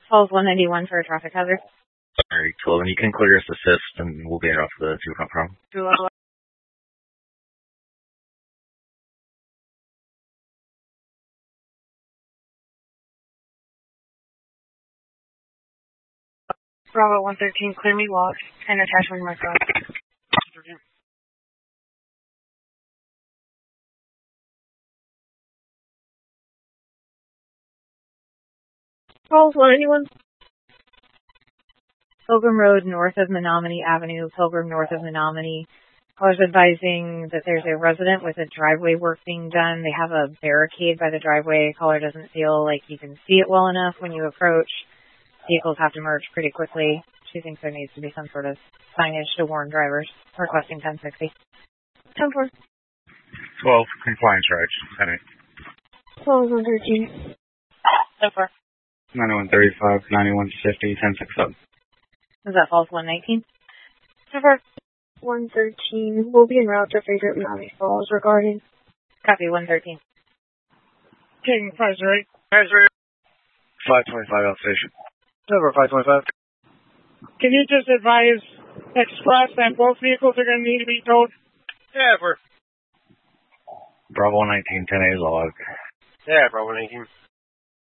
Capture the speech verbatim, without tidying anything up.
Falls one ninety-one for a traffic hazard. Alright, twelve, and you can clear us assist, and we'll be off the two front problem. Two level. Bravo one thirteen, clear me walk and attachment mark out. Falls one ninety-one. Pilgrim Road north of Menominee Avenue, Pilgrim north of Menominee. I was advising that there's a resident with a driveway work being done. They have a barricade by the driveway. Caller doesn't feel like you can see it well enough when you approach. Vehicles have to merge pretty quickly. She thinks there needs to be some sort of signage to warn drivers. Requesting ten sixty. ten four. twelve, compliance rights. ten eight. twelve one thirteen. ten four. ninety-one thirty-five, ninety-one fifty, ten six seven. Is that false one nineteen? ten four. one thirteen. We'll be en route to Fragrant Valley Falls regarding. Copy one thirteen. King, five zero eight. five zero eight. five twenty-five outstation. Over five twenty-five. Can you just advise Express that both vehicles are going to need to be towed? Yeah, we're. Bravo one nineteen, ten eight log. Yeah, Bravo one nineteen.